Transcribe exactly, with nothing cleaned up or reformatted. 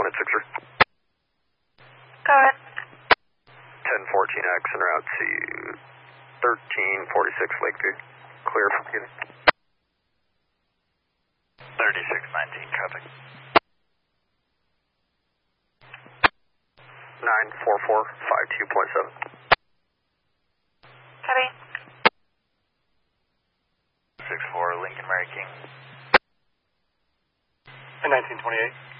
one at Sixer. Go ahead. ten fourteen X en route to thirteen forty-six Lakeview. Clear for beginning. thirty-six nineteen, copy. nine four four five two point seven. Copy. six four Lincoln Mary King. nineteen twenty-eight.